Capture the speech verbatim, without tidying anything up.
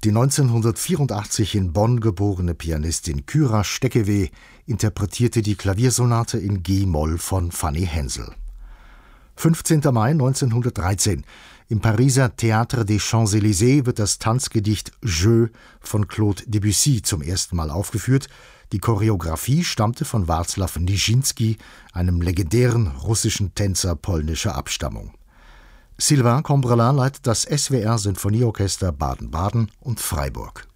Die neunzehnhundertvierundachtzig in Bonn geborene Pianistin Kyra Steckeweh interpretierte die Klaviersonate in G-Moll von Fanny Hensel. fünfzehnten Mai neunzehnhundertdreizehn. Im Pariser Théâtre des Champs-Élysées wird das Tanzgedicht Jeux von Claude Debussy zum ersten Mal aufgeführt. Die Choreografie stammte von Wacław Nijiński, einem legendären russischen Tänzer polnischer Abstammung. Sylvain Combrelin leitet das S W R Sinfonieorchester Baden-Baden und Freiburg.